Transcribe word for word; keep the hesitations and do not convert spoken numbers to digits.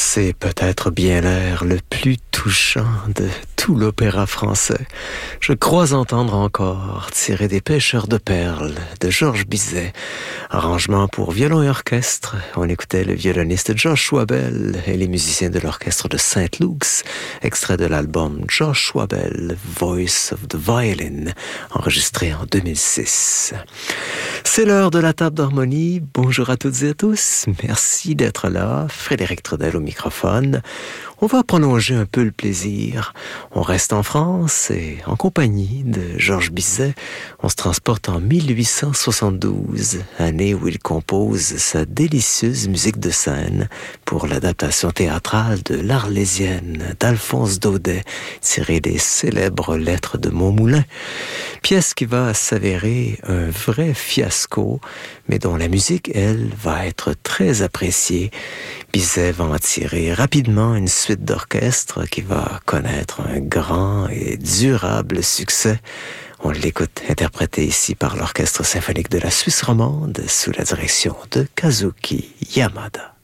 C'est peut-être bien l'air le plus touchant de tout l'opéra français. Je crois entendre encore tirer des pêcheurs de perles de Georges Bizet. Arrangement pour violon et orchestre. On écoutait le violoniste Josh Wabel et les musiciens de l'orchestre de Saint Luke's, extrait de l'album Josh Wabel, Voice of the Violin, enregistré en deux mille six. C'est l'heure de la table d'harmonie. Bonjour à toutes et à tous. Merci d'être là. Frédéric Trudel au microphone. On va prolonger un peu le plaisir. On reste en France et en compagnie de Georges Bizet, on se transporte en mille huit cent soixante-douze, année où il compose sa délicieuse musique de scène pour l'adaptation théâtrale de l'Arlésienne d'Alphonse Daudet, tirée des célèbres Lettres de Montmoulin. Pièce qui va s'avérer un vrai fiasco, mais dont la musique, elle, va être très appréciée. Bizet va en tirer rapidement une suite d'orchestre qui va connaître un grand et durable succès. On l'écoute interprété ici par l'Orchestre symphonique de la Suisse romande sous la direction de Kazuki Yamada.